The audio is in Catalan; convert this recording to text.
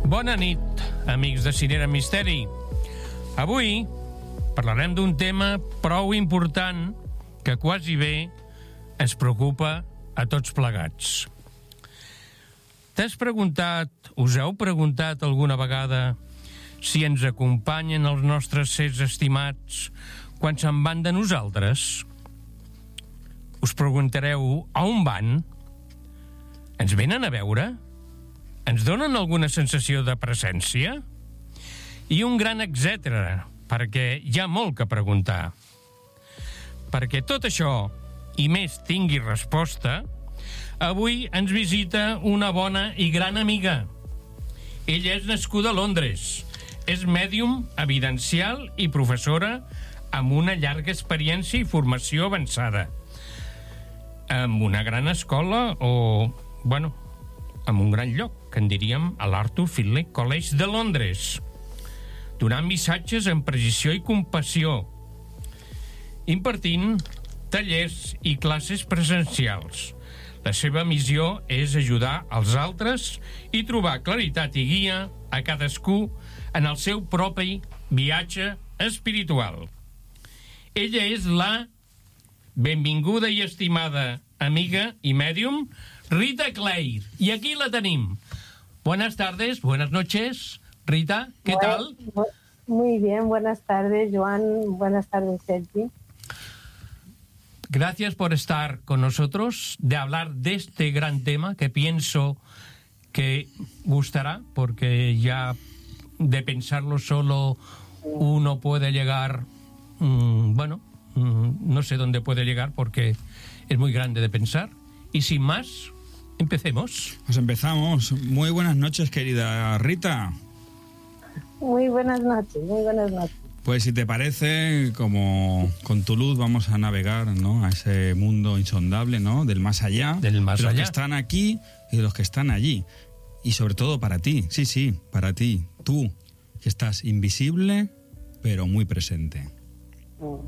Bona nit, amics de Cinera Misteri. Avui parlarem d'un tema prou important que quasi bé ens preocupa a tots plegats. Us heu preguntat alguna vegada si ens acompanyen els nostres sers estimats quan se'n van de nosaltres? Us preguntareu a on van? Ens venen a veure? Ens donen alguna sensació de presència? I un gran etcètera, perquè hi ha molt que preguntar. Perquè tot això i més tingui resposta, avui ens visita una bona i gran amiga. Ella és nascuda a Londres, és mèdium evidencial i professora amb una llarga experiència i formació avançada, amb una gran escola amb un gran lloc, que en diríem a l'Arthur Findlay College de Londres, donant missatges amb precisió i compassió, impartint tallers i classes presencials. La seva missió és ajudar els altres i trobar claritat i guia a cadascú en el seu propi viatge espiritual. Ella és la benvinguda i estimada amiga i mèdium Rita Clay. Y aquí la tenim. Buenas tardes, buenas noches. Rita, ¿qué tal? Muy bien, buenas tardes, Joan. Buenas tardes, Sergi. Gracias por estar con nosotros, de hablar de este gran tema que pienso que gustará, porque ya de pensarlo solo uno puede llegar, no sé dónde puede llegar porque es muy grande de pensar. Y sin más, empecemos. Pues empezamos. Muy buenas noches, querida Rita. Muy buenas noches, muy buenas noches. Pues si te parece, como con tu luz vamos a navegar, ¿no?, a ese mundo insondable, ¿no?, del más allá. Del más allá. De los allá. que están aquí y de los que están allí. Y sobre todo para ti, sí, para ti. Tú, que estás invisible, pero muy presente.